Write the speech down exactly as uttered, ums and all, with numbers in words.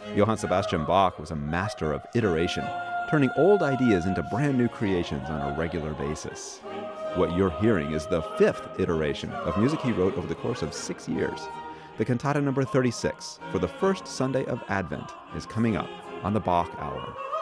Johann Sebastian Bach was a master of iteration, turning old ideas into brand new creations on a regular basis. What you're hearing is the fifth iteration of music he wrote over the course of six years. The cantata number thirty-six, for the first Sunday of Advent, is coming up on the Bach Hour.